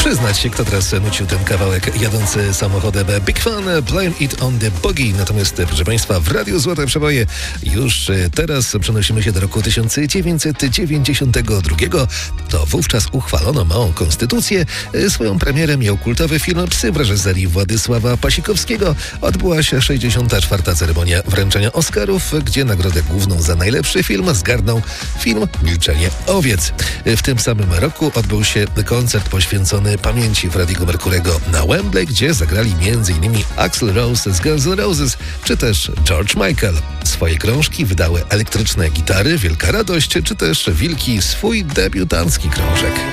przyznać się, kto teraz nucił ten kawałek jadący samochodem. Big Fan, Blame It on the Boogie. Natomiast, proszę Państwa, w Radiu Złote Przeboje już teraz przenosimy się do roku 1992. To wówczas uchwalono małą konstytucję. Swoją premierę miał kultowy film Psy w reżyserii Władysława Pasikowskiego. Odbyła się 64. ceremonia wręczenia Oscarów, gdzie nagrodę główną za najlepszy film zgarnął film Milczenie owiec. W tym samym roku odbył się koncert poświęcony pamięci Freddie'ego Mercurego na Wembley, gdzie zagrali m.in. Axl Rose z Guns N' Roses, czy też George Michael. Swoje krążki wydały Elektryczne Gitary, Wielka Radość, czy też Wilki swój debiutancki krążek.